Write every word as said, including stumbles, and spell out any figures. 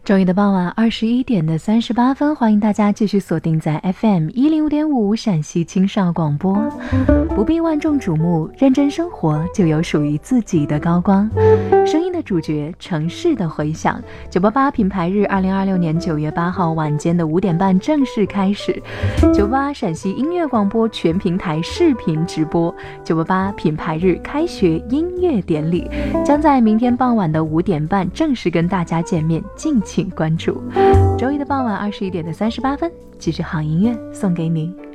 周一的傍晚二十一点的三十八分，欢迎大家继续锁定在 F M 一零五点五陕西青少广播。不必万众瞩目，认真生活就有属于自己的高光。声音的主角，城市的回响。九八八品牌日，二零二六年九月八号晚间的五点半正式开始。九八八陕西音乐广播全平台视频直播，九八八品牌日开学音乐典礼将在明天傍晚的五点半正式跟大家见面，敬请关注。周一的傍晚二十一点的三十八分，继续好音乐送给你。